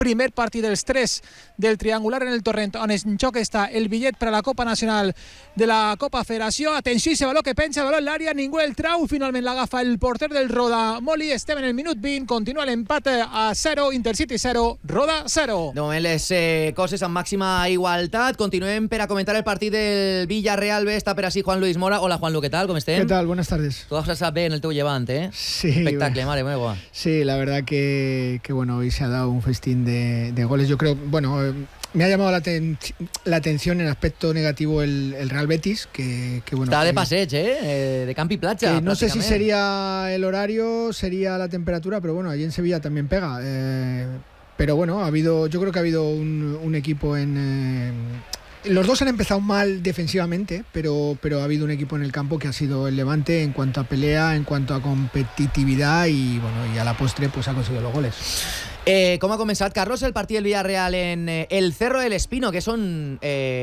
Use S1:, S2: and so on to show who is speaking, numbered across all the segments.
S1: primer partit dels 3 del triangular en el Torrent, on en joc està el bitllet per a la Copa Nacional de la Copa Federació. Atenció, ese baló que penja, baló en l'àrea, ningú el trau, finalment l'agafa el porter del Roda Moli. Estem en el minut 20, continua l'empat a 0, Intercity 0, Roda 0.
S2: De moment les coses amb màxima igualtat. Continuem per a comentar el partit del Villarreal B. Està per així Juan Luis Mora. Hola Juan Lu, ¿qué tal? ¿Cómo estem?
S3: ¿Qué tal? Buenas tardes.
S2: Todo se sabe en el teu llevant, ¿eh?
S3: Sí.
S2: Espectacle, madre meva.
S3: Sí, la verdad que bueno, hoy se ha dado un festín de goles. Yo creo, bueno, me ha llamado la atención en aspecto negativo el Real Betis, que bueno...
S2: Está de passeig, de camp y platja.
S3: No sé si sería el horario, sería la temperatura, pero bueno, allí en Sevilla también pega. Pero bueno, yo creo que ha habido un equipo los dos han empezado mal defensivamente, pero ha habido un equipo en el campo que ha sido el Levante en cuanto a pelea, en cuanto a competitividad y bueno, y a la postre pues ha conseguido los goles.
S2: Com ha començat, Carlos, el partit del Villarreal en el Cerro del Espino, que és on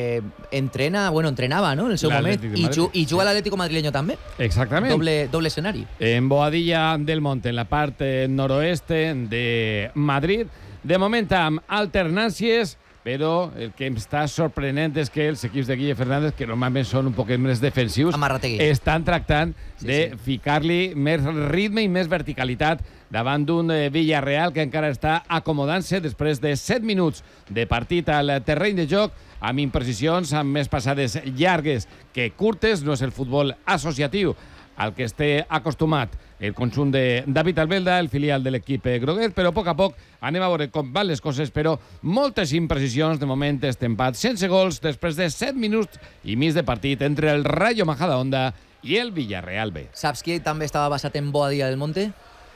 S2: entrenava, no?, en el seu moment, i juga l'Atlético madrileño també.
S4: Exactament.
S2: Doble escenari.
S4: En Boadilla del Monte, en la part noroeste de Madrid, de moment amb alternàncies, però el que em està sorprenent és que els equips de Guille Fernández, que normalment són un poc més defensius, estan tractant de ficar-li més ritme i més verticalitat davant d'un Villarreal que encara està acomodant-se després de 7 minuts de partit al terreny de joc, amb imprecisions, amb més passades llargues que curtes. No és el futbol associatiu al que esté acostumat el conjunt de David Albelda, el filial de l'equip groguet, però a poc anem a veure com van les coses, però moltes imprecisions. De moment este empat sense gols després de 7 minuts i mig de partit entre el Rayo Majadahonda i el Villarreal B.
S2: Saps qui també estava basat en Boadilla del Monte?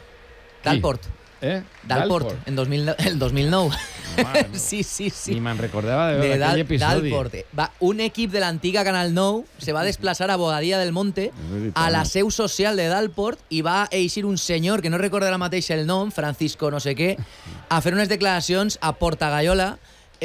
S2: Dalport. Dalport, en el 2009. Sí.
S3: Ni me'n recordava d'aquell episodi.
S2: Dalport. Un equip de l'antiga Canal 9 se va desplaçar a Boadilla del Monte, a la seu social de Dalport, i va eixir un senyor, que no recorda ara mateix el nom, Francisco no sé què, a fer unes declaracions a Portagallola,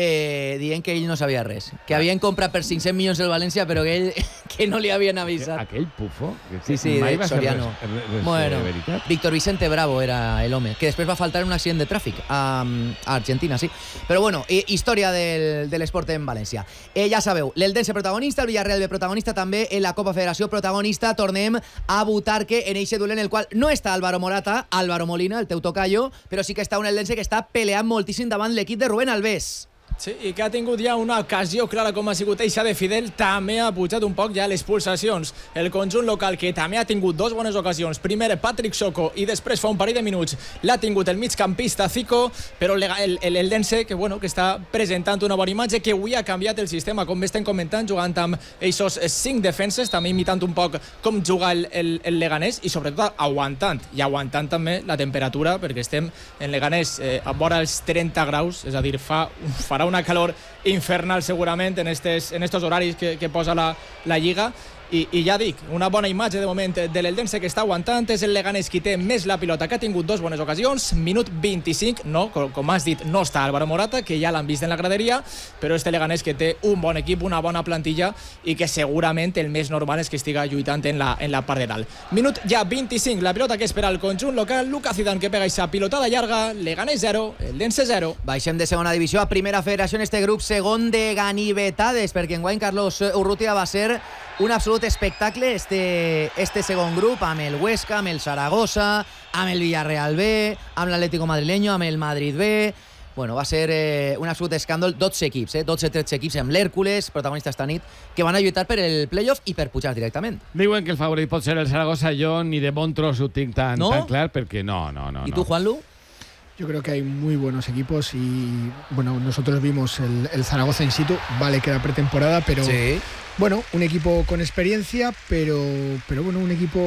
S2: dient que ell no sabia res, que havien comprat per 500 milions el València, però que ell que no li havien avisat.
S4: Aquell pufo?
S2: Sí,
S4: mai
S2: de
S4: va ser
S2: Soriano.
S4: Bueno, veritat.
S2: Víctor Vicente Bravo era el home, que després va faltar en un accident de tràfic a Argentina, sí. Però bueno, història de l'esport en València. Ja sabeu, l'Eldense protagonista, el Villarreal B protagonista, també en la Copa Federació protagonista. Tornem a Butarque en eixe duel en el qual no està Álvaro Morata, Álvaro Molina, el teu tocayo, però sí que està un Eldense que està peleant moltíssim davant l'equip de Rubén Alves.
S1: Sí, i que ha tingut ja una ocasió clara com ha sigut eixa de Fidel, també ha pujat un poc ja les pulsacions. El conjunt local, que també ha tingut dos bones ocasions, primer Patrick Soko i després fa un parell de minuts l'ha tingut el migcampista Zico, però l'Eldense, que bueno, que està presentant una bona imatge, que avui ha canviat el sistema, com estem comentant, jugant amb eixos 5 defenses, també imitant un poc com juga el Leganés, i sobretot aguantant també la temperatura, perquè estem en Leganés a vora els 30 graus, és a dir, farà una calor infernal segurament en estos horaris que posa la Lliga. I ja dic, una bona imatge de moment de l'Eldense que està aguantant. És el Leganés qui té més la pilota, que ha tingut dos bones ocasions. Minut 25, no, com has dit, no està Álvaro Morata, que ja l'han vist en la graderia, però este Leganés que té un bon equip, una bona plantilla, i que segurament el més normal és que estiga lluitant en la part de dalt. Minut ja 25, la pilota que espera el conjunt local, Lucas Zidane que pega aquesta pilotada llarga, Leganés 0, Eldense 0.
S2: Baixem de segona divisió a primera federació en este grup segon de ganivetades, perquè enguany Carlos Urrutia va ser un absolut espectacle este segon grup, amb el Huesca, amb el Zaragoza, amb el Villarreal B, amb l'Atlético madrileño, amb el Madrid B. Bueno, va ser un absolut escàndol. 12 equips, 12-13 equips amb l'Hèrcules, protagonista esta nit, que van a lluitar per el playoff i per pujar directament.
S4: Diuen que el favorit pot ser el Zaragoza. Jo ni de bon tros ho tinc tan clar, perquè no.
S2: ¿Y tú, Juanlu?
S3: Yo creo que hay muy buenos equipos y bueno, nosotros vimos el Zaragoza in situ, vale que era pretemporada, pero sí. Bueno, un equipo con experiencia, pero bueno, un equipo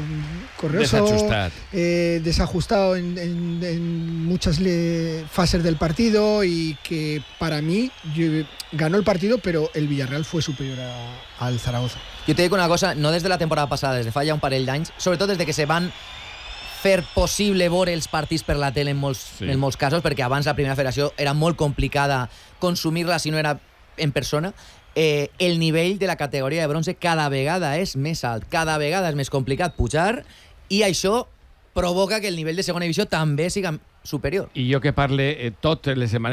S3: correoso, desajustado en muchas fases del partido, y que para mí ganó el partido, pero el Villarreal fue superior al Zaragoza.
S2: Yo te digo una cosa, no desde la temporada pasada, desde fa ja un parell d'anys, sobretot des de que se van fer possible veure els partits per la tele en molts casos, perquè abans la primera federació era molt complicada consumir-la si no era en persona. El nivell de la categoria de bronze cada vegada és més alt, cada vegada és més complicat pujar, i això provoca que el nivell de segona divisió també siga superior.
S4: I jo que parle totes les setmanes